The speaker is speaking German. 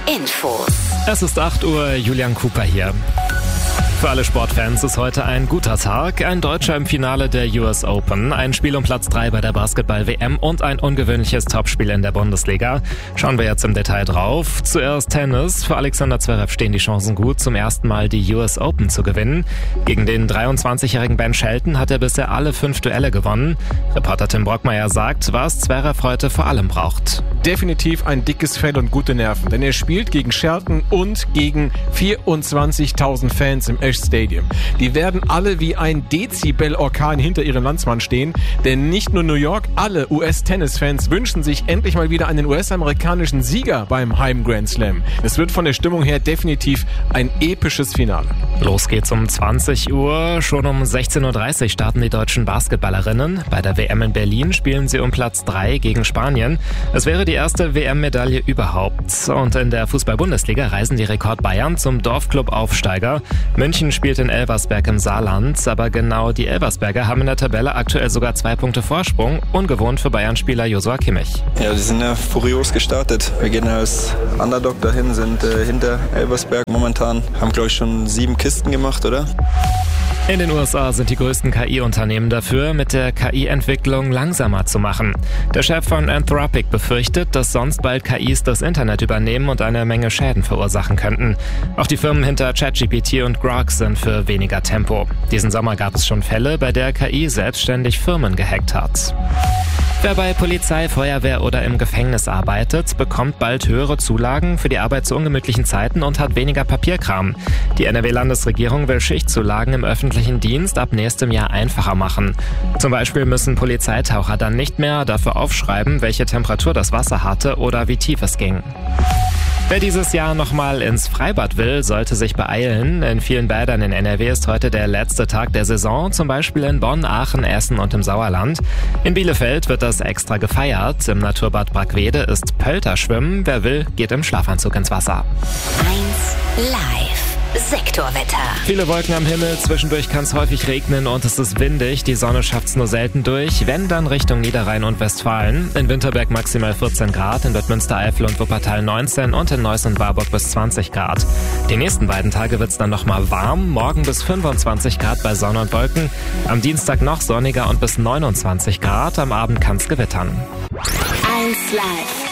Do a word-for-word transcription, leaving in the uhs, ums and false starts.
Infos. Es ist acht Uhr, Julian Cooper hier. Für alle Sportfans ist heute ein guter Tag. Ein Deutscher im Finale der U S Open, ein Spiel um Platz drei bei der Basketball-W M und ein ungewöhnliches Topspiel in der Bundesliga. Schauen wir jetzt im Detail drauf. Zuerst Tennis. Für Alexander Zverev stehen die Chancen gut, zum ersten Mal die U S Open zu gewinnen. Gegen den dreiundzwanzigjährigen Ben Shelton hat er bisher alle fünf Duelle gewonnen. Reporter Tim Brockmeier sagt, was Zverev heute vor allem braucht. Definitiv ein dickes Fell und gute Nerven, denn er spielt gegen Shelton und gegen vierundzwanzigtausend Fans im Ash Stadium. Die werden alle wie ein Dezibel-Orkan hinter ihrem Landsmann stehen, denn nicht nur New York, alle U S-Tennis-Fans wünschen sich endlich mal wieder einen U S-amerikanischen Sieger beim Heim Grand Slam. Es wird von der Stimmung her definitiv ein episches Finale. Los geht's um zwanzig Uhr. Schon um sechzehn Uhr dreißig starten die deutschen Basketballerinnen. Bei der W M in Berlin spielen sie um Platz drei gegen Spanien. Es wäre die erste W M-Medaille überhaupt. Und in der Fußball-Bundesliga reisen die Rekord Bayern zum Dorfclub-Aufsteiger. München spielt in Elversberg im Saarland, aber genau die Elversberger haben in der Tabelle aktuell sogar zwei Punkte Vorsprung, ungewohnt für Bayern-Spieler Joshua Kimmich. Ja, die sind ja furios gestartet. Wir gehen als Underdog dahin, sind äh, hinter Elversberg momentan, haben glaube ich schon sieben Kisten gemacht, oder? In den U S A sind die größten K I-Unternehmen dafür, mit der K I-Entwicklung langsamer zu machen. Der Chef von Anthropic befürchtet, dass sonst bald K Is das Internet übernehmen und eine Menge Schäden verursachen könnten. Auch die Firmen hinter ChatGPT und Grok sind für weniger Tempo. Diesen Sommer gab es schon Fälle, bei der K I selbstständig Firmen gehackt hat. Wer bei Polizei, Feuerwehr oder im Gefängnis arbeitet, bekommt bald höhere Zulagen für die Arbeit zu ungemütlichen Zeiten und hat weniger Papierkram. Die N R W-Landesregierung will Schichtzulagen im öffentlichen Dienst ab nächstem Jahr einfacher machen. Zum Beispiel müssen Polizeitaucher dann nicht mehr dafür aufschreiben, welche Temperatur das Wasser hatte oder wie tief es ging. Wer dieses Jahr nochmal ins Freibad will, sollte sich beeilen. In vielen Bädern in N R W ist heute der letzte Tag der Saison, zum Beispiel in Bonn, Aachen, Essen und im Sauerland. In Bielefeld wird das extra gefeiert. Im Naturbad Brackwede ist Pölterschwimmen. Wer will, geht im Schlafanzug ins Wasser. eins Live. Sektorwetter. Viele Wolken am Himmel, zwischendurch kann es häufig regnen und es ist windig. Die Sonne schafft's nur selten durch, wenn dann Richtung Niederrhein und Westfalen. In Winterberg maximal vierzehn Grad, in Bad Münstereifel und Wuppertal neunzehn und in Neuss und Warburg bis zwanzig Grad. Die nächsten beiden Tage wird's dann nochmal warm, morgen bis fünfundzwanzig Grad bei Sonne und Wolken. Am Dienstag noch sonniger und bis neunundzwanzig Grad, am Abend kann's gewittern. eins Live.